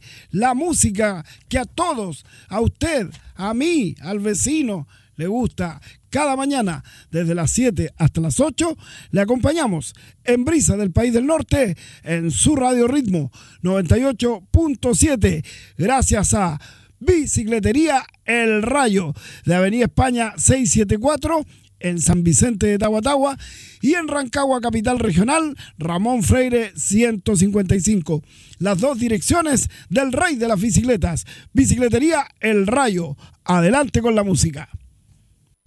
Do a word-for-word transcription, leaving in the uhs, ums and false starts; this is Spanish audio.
la música que a todos, a usted, a mí, al vecino, le gusta. Cada mañana, desde las siete hasta las ocho, le acompañamos en Brisa del País del Norte, en su Radio Ritmo noventa y ocho punto siete, gracias a Bicicletería El Rayo, de Avenida España seiscientos setenta y cuatro, en San Vicente de Tahuatahua, y en Rancagua, capital regional, Ramón Freire ciento cincuenta y cinco. Las dos direcciones del rey de las bicicletas. Bicicletería El Rayo. Adelante con la música.